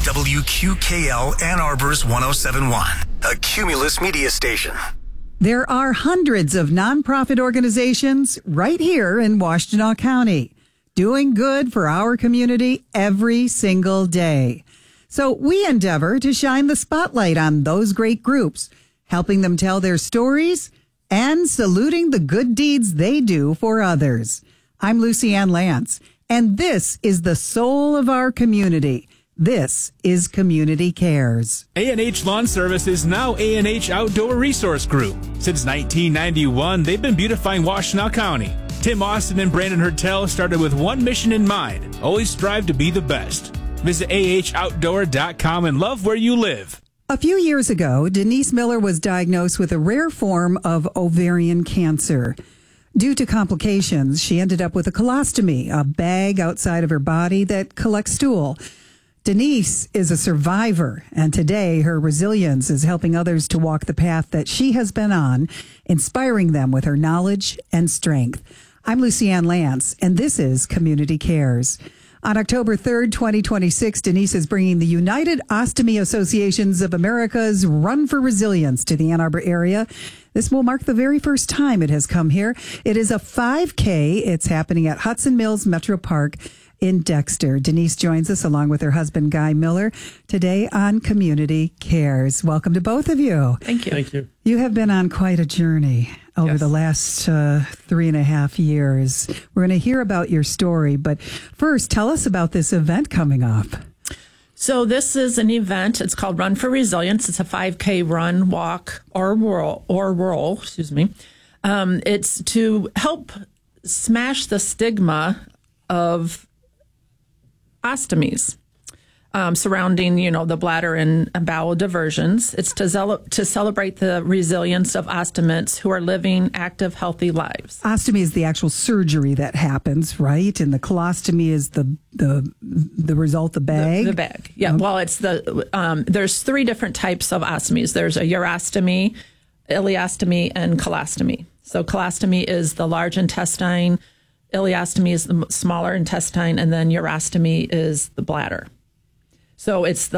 WQKL Ann Arbor's 107.1, a Cumulus media station. There are hundreds of nonprofit organizations right here in Washtenaw County doing good for our community every single day. So we endeavor to shine the spotlight on those great groups, helping them tell their stories and saluting the good deeds they do for others. I'm Lucy Ann Lance, and this is the soul of our community. This is Community Cares. A&H Lawn Service is now A&H Outdoor Resource Group. Since 1991, they've been beautifying Washtenaw County. Tim Austin and Brandon Hertel started with one mission in mind: always strive to be the best. Visit ahoutdoor.com and love where you live. A few years ago, Denise Miller was diagnosed with a rare form of ovarian cancer. Due to complications, she ended up with a colostomy, a bag outside of her body that collects stool. Denise is a survivor, and today her resilience is helping others to walk the path that she has been on, inspiring them with her knowledge and strength. I'm Lucy Ann Lance, and this is Community Cares. On October 3rd, 2026, Denise is bringing the United Ostomy Associations of America's Run for Resilience to the Ann Arbor area. This will mark the very first time it has come here. It is a 5K. It's happening at Hudson Mills Metro Park in Dexter. Denise joins us along with her husband, Guy Miller, today on Community Cares. Welcome to both of you. Thank you. Thank you. You have been on quite a journey over the last 3.5 years. We're going to hear about your story, but first, tell us about this event coming up. So this is an event. It's called Run for Resilience. It's a 5K run, walk, or roll. It's to help smash the stigma of ostomies surrounding, the bladder and bowel diversions. It's to celebrate the resilience of ostomates who are living active, healthy lives. Ostomy is the actual surgery that happens, right? And the colostomy is the result, the bag? The bag, yeah. Okay. Well, it's there's 3 different types of ostomies. There's a urostomy, ileostomy, and colostomy. So colostomy is the large intestine, ileostomy is the smaller intestine, and then urostomy is the bladder. So it's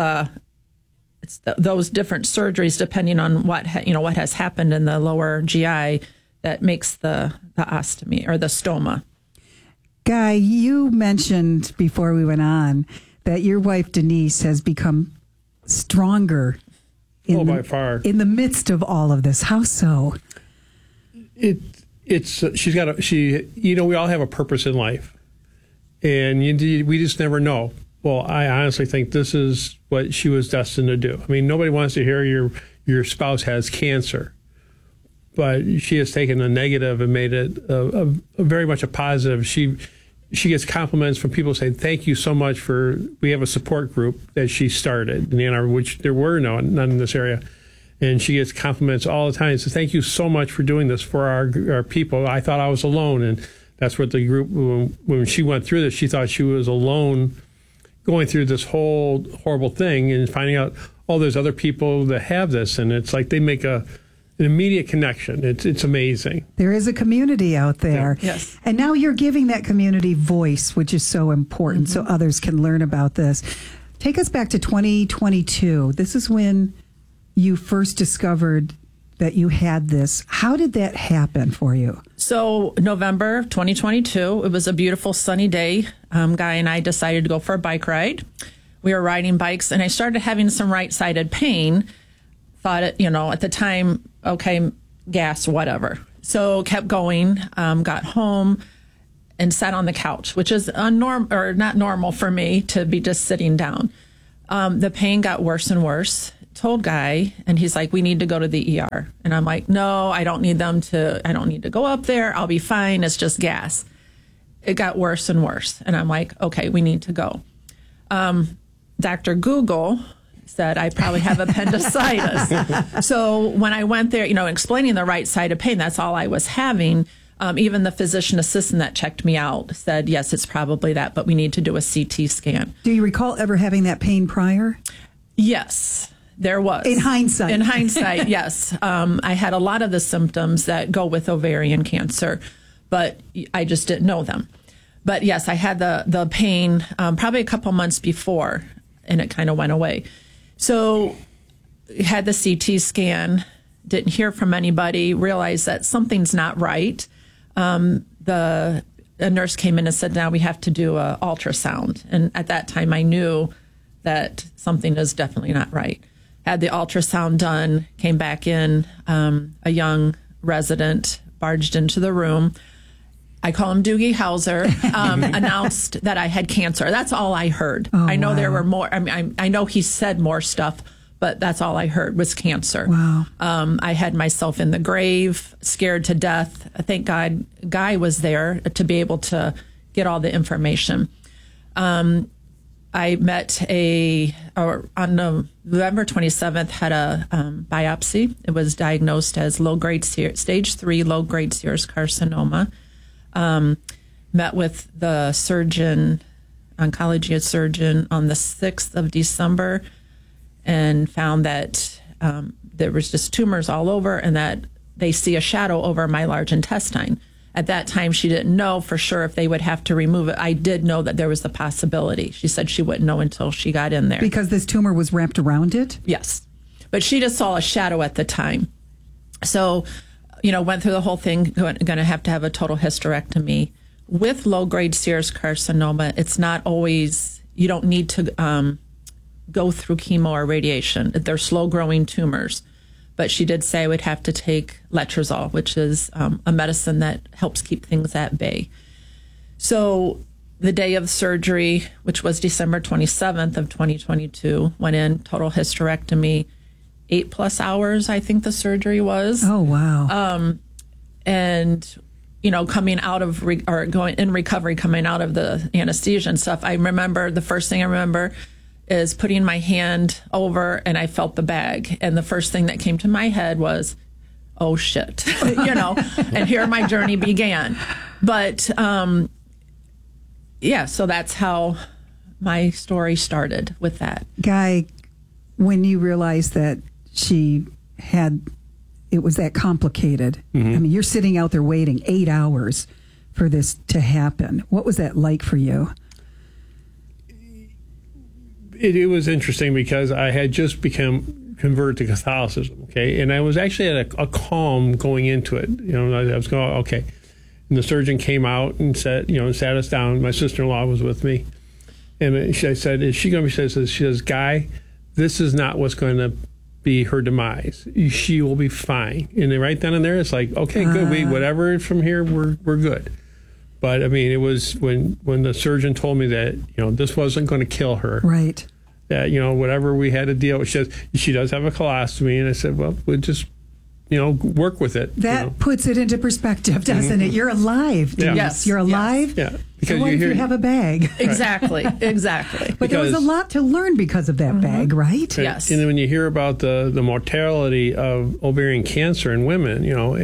those different surgeries, depending on what has happened in the lower GI, that makes the ostomy or the stoma. Guy, you mentioned before we went on that your wife Denise has become stronger by far in the midst of all of this. How so? It's we all have a purpose in life, and we just never know. Well, I honestly think this is what she was destined to do. I mean, nobody wants to hear your spouse has cancer, but she has taken a negative and made it a very much a positive. She gets compliments from people saying, "Thank you so much for." We have a support group that she started in Ann Arbor, which there were none in this area. And she gets compliments all the time. So thank you so much for doing this for our people. I thought I was alone. And that's what the group, when she went through this, she thought she was alone going through this whole horrible thing and finding out, there's other people that have this. And it's like they make an immediate connection. It's amazing. There is a community out there. Yeah. Yes. And now you're giving that community voice, which is so important, so others can learn about this. Take us back to 2022. This is when you first discovered that you had this. How did that happen for you? So November 2022, it was a beautiful sunny day. Guy and I decided to go for a bike ride. We were riding bikes, and I started having some right-sided pain. Thought it, at the time, okay, gas, whatever. So kept going, got home, and sat on the couch, which is not normal for me to be just sitting down. The pain got worse and worse. Told Guy, and he's like, "We need to go to the ER." And I'm like, "No, I don't need to go up there. I'll be fine. It's just gas." It got worse and worse. And I'm like, "Okay, we need to go." Dr. Google said I probably have appendicitis. So when I went there, explaining the right side of pain, that's all I was having. Even the physician assistant that checked me out said, "Yes, it's probably that, but we need to do a CT scan." Do you recall ever having that pain prior? Yes. There was. In hindsight. In hindsight, yes. I had a lot of the symptoms that go with ovarian cancer, but I just didn't know them. But yes, I had the pain probably a couple months before. and it kind of went away. So had the CT scan, didn't hear from anybody, realized that something's not right. A nurse came in and said, now we have to do an ultrasound. And at that time, I knew that something is definitely not right. Had the ultrasound done, came back in, a young resident barged into the room. I call him Doogie Howser, announced that I had cancer. That's all I heard. Oh, I know there wow. were more. I mean, I know he said more stuff, but that's all I heard was cancer. Wow. I had myself in the grave, scared to death. Thank God Guy was there to be able to get all the information. I met on November 27th, had a biopsy. It was diagnosed as stage 3 low-grade serous carcinoma. Met with the oncology surgeon on the 6th of December and found that there was just tumors all over and that they see a shadow over my large intestine. At that time, she didn't know for sure if they would have to remove it. I did know that there was the possibility. She said she wouldn't know until she got in there. Because this tumor was wrapped around it? Yes. But she just saw a shadow at the time. So, went through the whole thing, going to have a total hysterectomy. With low-grade serous carcinoma, it's not always, you don't need to go through chemo or radiation. They're slow-growing tumors. But she did say I would have to take letrozole, which is a medicine that helps keep things at bay. So the day of surgery, which was December 27th of 2022, went in, total hysterectomy, 8+ hours, I think the surgery was. Oh, wow. And, coming out of, going in recovery, coming out of the anesthesia and stuff, the first thing I remember is putting my hand over and I felt the bag. And the first thing that came to my head was, oh, shit, and here my journey began. But, so that's how my story started with that. Guy, when you realized that it was that complicated, I mean, you're sitting out there waiting 8 hours for this to happen. What was that like for you? It was interesting because I had just become converted to Catholicism, okay? And I was actually at a calm going into it. I was going, okay. And the surgeon came out and said, sat us down. My sister-in-law was with me. And I said, is she going to be, she says, Guy, this is not what's going to be her demise. She will be fine. And then right then and there, it's like, okay, good. Whatever from here, we're good. But I mean, it was when the surgeon told me that, this wasn't going to kill her. Right. That, whatever we had to deal with, she does have a colostomy. And I said, well, we'll just, work with it. That puts it into perspective, doesn't it? You're alive, Denise. Yes. You're alive. Yeah. Because what if you have a bag? Exactly. But there was a lot to learn because of that bag, right? Yes. And then when you hear about the mortality of ovarian cancer in women,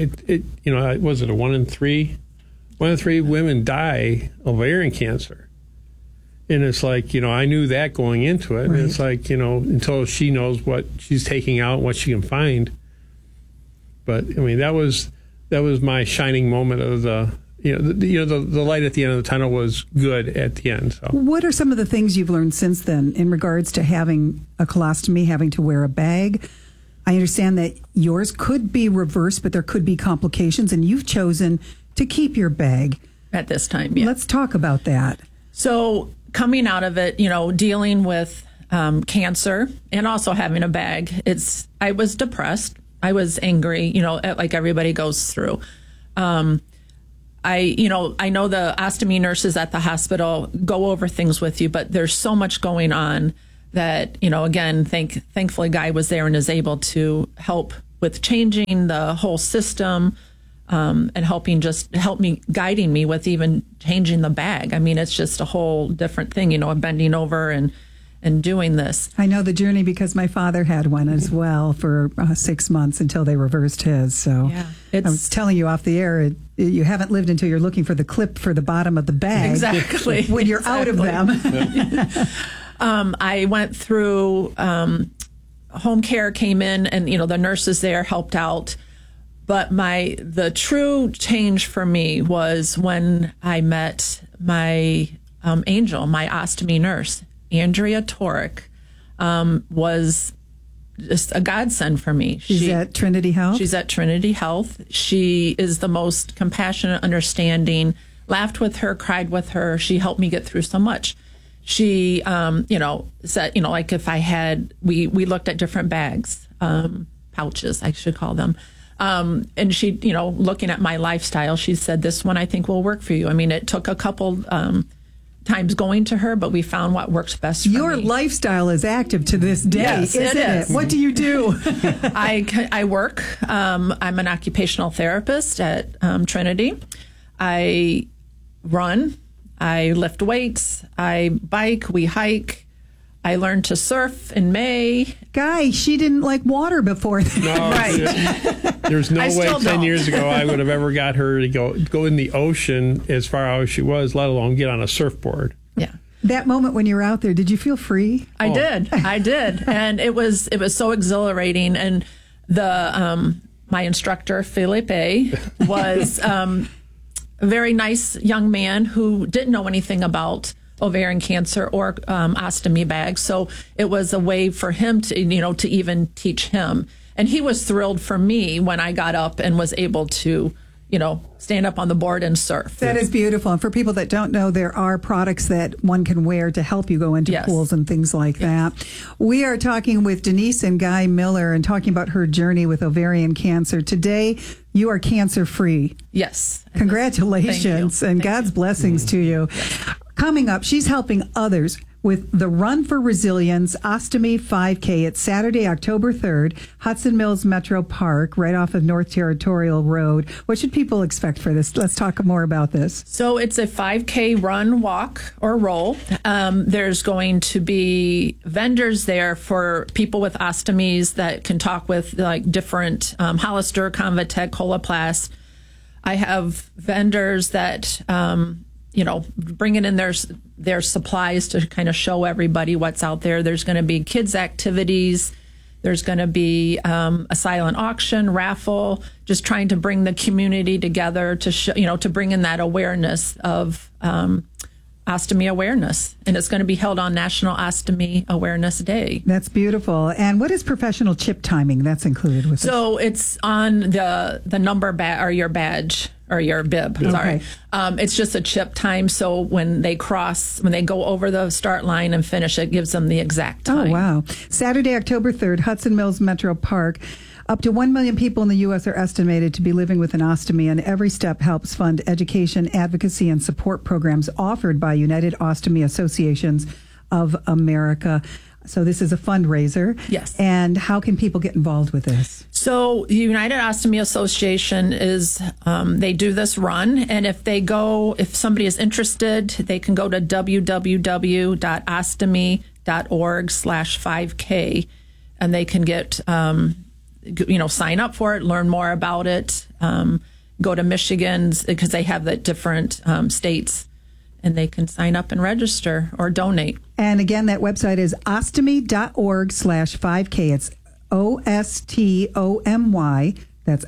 was it a 1 in 3? 1 in 3 women die of ovarian cancer. And it's like, I knew that going into it. Right. And it's like, until she knows what she's taking out, what she can find. But I mean, that was my shining moment of the light at the end of the tunnel was good at the end. So, what are some of the things you've learned since then in regards to having a colostomy, having to wear a bag? I understand that yours could be reversed, but there could be complications, and you've chosen to keep your bag at this time. Yeah. Let's talk about that. So coming out of it, dealing with cancer and also having a bag, I was depressed. I was angry, like everybody goes through. I know the ostomy nurses at the hospital go over things with you, but there's so much going on that, again, thankfully Guy was there and is able to help with changing the whole system, and guiding me with even changing the bag. I mean, it's just a whole different thing, bending over and doing this. I know the journey because my father had one as well for 6 months until they reversed his. So yeah, I was telling you off the air, you haven't lived until you're looking for the clip for the bottom of the bag. Exactly. When you're out of them. I went through home care, came in, and the nurses there helped out. But the true change for me was when I met my angel, my ostomy nurse, Andrea Torek. was just a godsend for me. She's at Trinity Health? She's at Trinity Health. She is the most compassionate, understanding, laughed with her, cried with her. She helped me get through so much. She, said, like if I had, we looked at different bags, pouches, I should call them. And she, looking at my lifestyle, she said, this one I think will work for you. I mean, it took a couple times going to her, but we found what works best for Your me. lifestyle is active to this day, Yes, isn't it is. What do you do? I work. I'm an occupational therapist at Trinity. I run. I lift weights. I bike. We hike. I learned to surf in May. Guy, she didn't like water before that. No, Right. There's no I way still 10 don't. years ago I would have ever got her to go in the ocean as far out as she was, let alone get on a surfboard. Yeah. That moment when you were out there, did you feel free? I did, and it was so exhilarating. And the my instructor Felipe was a very nice young man who didn't know anything about ovarian cancer or ostomy bags, so it was a way for him to to even teach him. And he was thrilled for me when I got up and was able to stand up on the board and surf. That is beautiful. And for people that don't know, there are products that one can wear to help you go into Yes. pools and things like that. We are talking with Denise and Guy Miller and talking about her journey with ovarian cancer. Today, you are cancer-free. Yes. Congratulations Thank you. and God's blessings to you. Coming up, she's helping others with the Run for Resilience Ostomy 5K. It's Saturday, October 3rd, Hudson Mills Metro Park, right off of North Territorial Road. What should people expect for this? Let's talk more about this. So it's a 5K run, walk, or roll. There's going to be vendors there for people with ostomies that can talk with like different Hollister, Convatec, Coloplast. I have vendors that bringing in their supplies to kind of show everybody what's out there. There's going to be kids' activities. There's going to be a silent auction, raffle, just trying to bring the community together to to bring in that awareness of ostomy awareness. And it's going to be held on National Ostomy Awareness Day. That's beautiful. And what is professional chip timing? That's included with So it's on the number or your badge or your bib. Sorry. It's just a chip time. So when they go over the start line and finish, it gives them the exact time. Oh, wow. Saturday, October 3rd, Hudson Mills Metro Park. Up to 1 million people in the U.S. are estimated to be living with an ostomy, and every step helps fund education, advocacy, and support programs offered by United Ostomy Associations of America. So this is a fundraiser. Yes. And how can people get involved with this? So the United Ostomy Association is, they do this run. And if somebody is interested, they can go to www.ostomy.org/5K and they can get, sign up for it, learn more about it, go to Michigan's because they have the different states and they can sign up and register or donate. And again, that website is ostomy.org/5K. It's OSTOMY. That's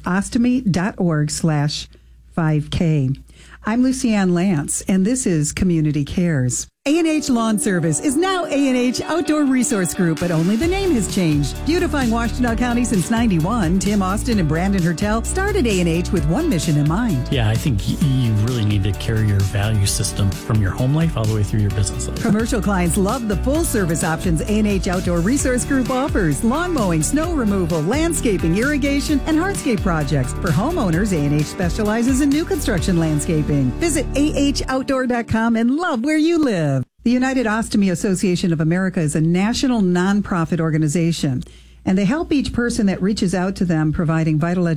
ostomy.org/5K. I'm Lucianne Lance, and this is Community Cares. A&H Lawn Service is now A&H Outdoor Resource Group, but only the name has changed. Beautifying Washtenaw County since 91, Tim Austin and Brandon Hertel started A&H with one mission in mind. Yeah, I think you really need to carry your value system from your home life all the way through your business life. Commercial clients love the full service options A&H Outdoor Resource Group offers. Lawn mowing, snow removal, landscaping, irrigation, and hardscape projects. For homeowners, A&H specializes in new construction landscaping. Visit ahoutdoor.com and love where you live. The United Ostomy Association of America is a national nonprofit organization, and they help each person that reaches out to them, providing vital